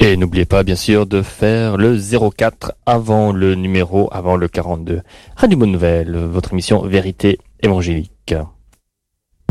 Et n'oubliez pas, bien sûr, de faire le 04 avant le numéro, avant le 42. Radio Bonne Nouvelle, votre émission Vérité évangélique.